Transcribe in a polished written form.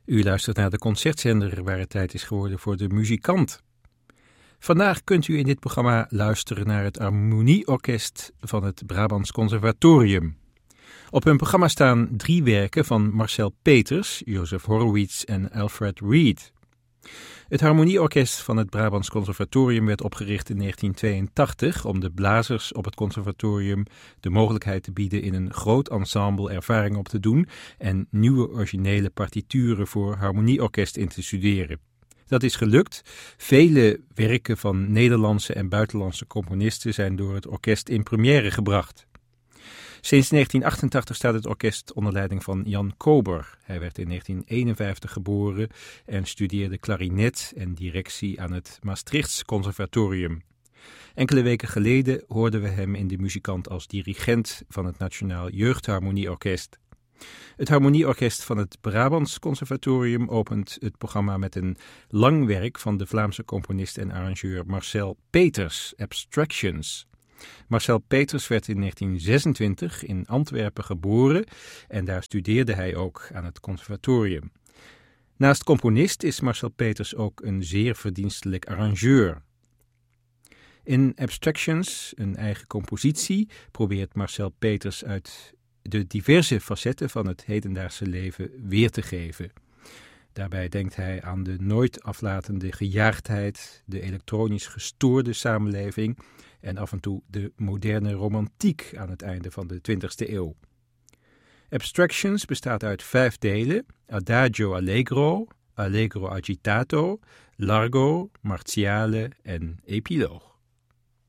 U luistert naar de concertzender waar het tijd is geworden voor de muzikant. Vandaag kunt u in dit programma luisteren naar het Harmonieorkest van het Brabants Conservatorium. Op hun programma staan 3 werken van Marcel Peters, Joseph Horowitz en Alfred Reed. Het Harmonieorkest van het Brabants Conservatorium werd opgericht in 1982 om de blazers op het conservatorium de mogelijkheid te bieden in een groot ensemble ervaring op te doen en nieuwe originele partituren voor harmonieorkest in te studeren. Dat is gelukt. Vele werken van Nederlandse en buitenlandse componisten zijn door het orkest in première gebracht. Sinds 1988 staat het orkest onder leiding van Jan Kober. Hij werd in 1951 geboren en studeerde klarinet en directie aan het Maastrichts Conservatorium. Enkele weken geleden hoorden we hem in de muzikant als dirigent van het Nationaal Jeugdharmonieorkest. Het Harmonieorkest van het Brabants Conservatorium opent het programma met een lang werk van de Vlaamse componist en arrangeur Marcel Peters, Abstractions. Marcel Peters werd in 1926 in Antwerpen geboren en daar studeerde hij ook aan het conservatorium. Naast componist is Marcel Peters ook een zeer verdienstelijk arrangeur. In Abstractions, een eigen compositie, probeert Marcel Peters uit de diverse facetten van het hedendaagse leven weer te geven. Daarbij denkt hij aan de nooit aflatende gejaagdheid, de elektronisch gestoorde samenleving en af en toe de moderne romantiek aan het einde van de 20e eeuw. Abstractions bestaat uit 5 delen: Adagio Allegro, Allegro agitato, Largo, Martiale en Epiloog.